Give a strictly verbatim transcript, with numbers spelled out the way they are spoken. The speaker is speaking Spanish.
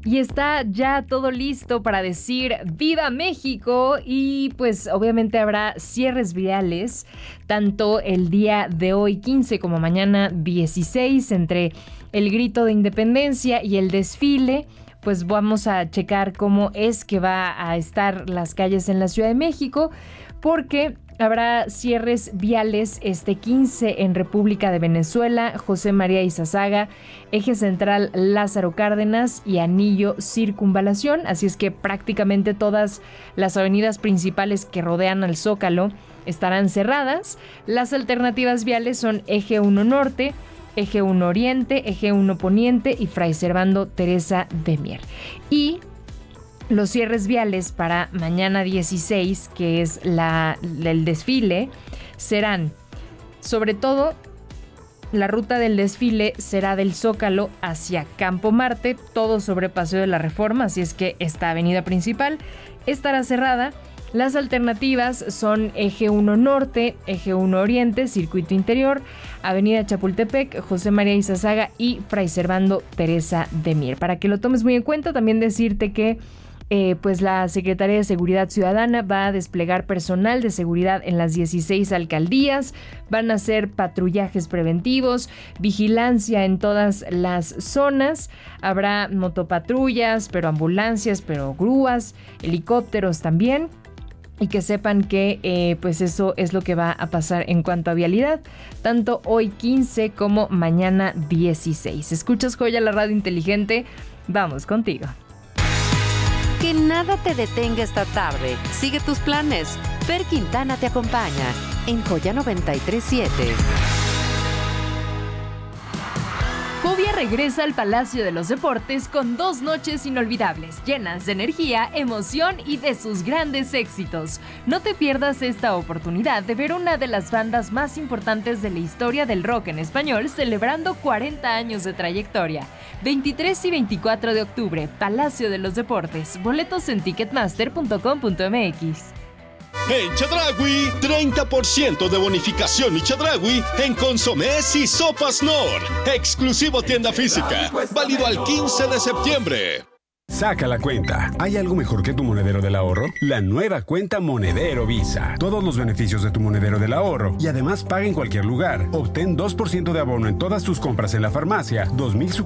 Y está ya todo listo para decir ¡Viva México! Y pues obviamente habrá cierres viales, tanto el día de hoy quince como mañana dieciséis, entre el grito de independencia y el desfile. Pues vamos a checar cómo es que va a estar las calles en la Ciudad de México, porque habrá cierres viales este quince en República de Venezuela, José María Izazaga, Eje Central Lázaro Cárdenas y Anillo Circunvalación. Así es que prácticamente todas las avenidas principales que rodean al Zócalo estarán cerradas. Las alternativas viales son Eje uno Norte, Eje uno Oriente, Eje uno Poniente y Fray Servando Teresa de Mier. Y los cierres viales para mañana dieciséis, que es la, el desfile, serán, sobre todo, la ruta del desfile será del Zócalo hacia Campo Marte, todo sobre Paseo de la Reforma, así es que esta avenida principal estará cerrada. Las alternativas son Eje uno Norte, Eje uno Oriente, Circuito Interior, Avenida Chapultepec, José María Izazaga y Fray Servando Teresa de Mier. Para que lo tomes muy en cuenta, también decirte que Eh, pues la Secretaría de Seguridad Ciudadana va a desplegar personal de seguridad en las dieciséis alcaldías, van a hacer patrullajes preventivos, vigilancia en todas las zonas, habrá motopatrullas, pero ambulancias, pero grúas, helicópteros también. Y que sepan que eh, pues eso es lo que va a pasar en cuanto a vialidad, tanto hoy quince como mañana dieciséis. ¿Escuchas Joya, la radio inteligente? Vamos contigo. Que nada te detenga esta tarde. Sigue tus planes. Fer Quintana te acompaña en Joya noventa y tres punto siete. Fobia regresa al Palacio de los Deportes con dos noches inolvidables, llenas de energía, emoción y de sus grandes éxitos. No te pierdas esta oportunidad de ver una de las bandas más importantes de la historia del rock en español celebrando cuarenta años de trayectoria. veintitrés y veinticuatro de octubre, Palacio de los Deportes. Boletos en ticketmaster punto com punto m x. En Chedraui, treinta por ciento de bonificación y Chedraui en consomés y sopas Nor. Exclusivo tienda física. Válido al quince de septiembre. Saca la cuenta. ¿Hay algo mejor que tu monedero del ahorro? La nueva cuenta Monedero Visa. Todos los beneficios de tu monedero del ahorro y además paga en cualquier lugar. Obtén dos por ciento de abono en todas tus compras en la farmacia, dos mil